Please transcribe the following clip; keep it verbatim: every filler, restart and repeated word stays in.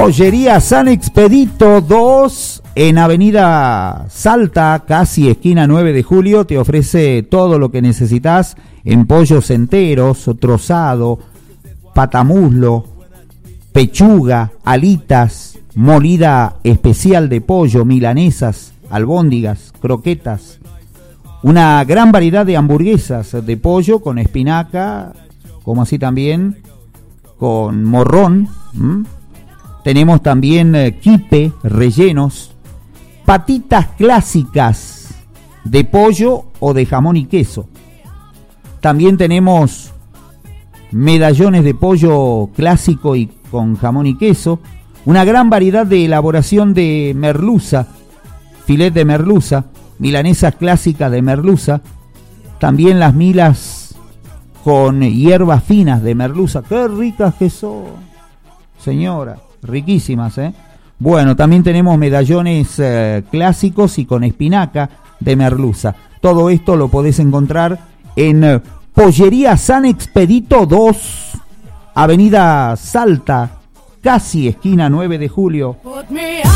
Pollería San Expedito dos en Avenida Salta, casi esquina nueve de julio, te ofrece todo lo que necesitas en pollos enteros, trozado, patamuslo, pechuga, alitas, molida especial de pollo, milanesas, albóndigas, croquetas, una gran variedad de hamburguesas de pollo con espinaca, como así también con morrón. ¿m? Tenemos también eh, quipe, rellenos, patitas clásicas de pollo o de jamón y queso. También tenemos medallones de pollo clásico y con jamón y queso, una gran variedad de elaboración de merluza, filet de merluza, milanesas clásicas de merluza, también las milas con hierbas finas de merluza. ¡Qué ricas que son, señora! Riquísimas, ¿eh? Bueno, también tenemos medallones eh, clásicos y con espinaca de merluza. Todo esto lo podés encontrar en eh, Pollería San Expedito dos, Avenida Salta, casi esquina nueve de julio.